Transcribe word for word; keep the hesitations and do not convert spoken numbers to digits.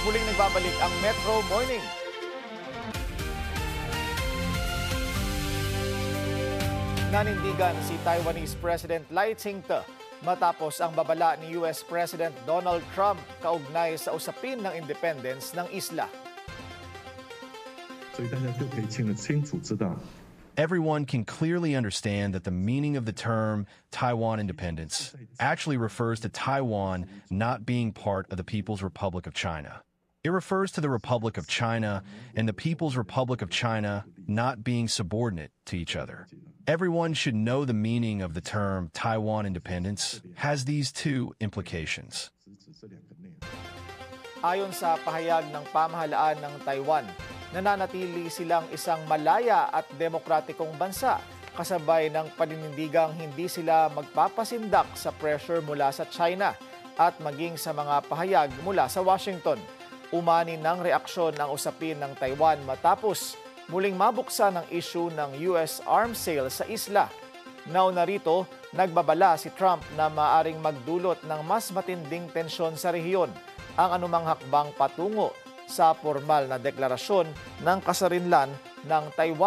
Muling nagbabalik ang Metro Morning. Nanindigan si Taiwanese President Lai Ching-te matapos ang babala ni U S President Donald Trump kaugnay sa usapin ng independence ng isla. Everyone can clearly understand that the meaning of the term Taiwan independence actually refers to Taiwan not being part of the People's Republic of China. It refers to the Republic of China and the People's Republic of China not being subordinate to each other. Everyone should know the meaning of the term Taiwan independence has these two implications. Ayon sa pahayag ng pamahalaan ng Taiwan, nananatili silang isang malaya at demokratikong bansa kasabay ng paninindigang hindi sila magpapasindak sa pressure mula sa China at maging sa mga pahayag mula sa Washington. Umani ng reaksyon ang usapin ng Taiwan matapos muling mabuksan ang issue ng U S arms sale sa isla. Nauna rito, nagbabala si Trump na maaring magdulot ng mas matinding tensyon sa rehiyon ang anumang hakbang patungo sa formal na deklarasyon ng kasarinlan ng Taiwan.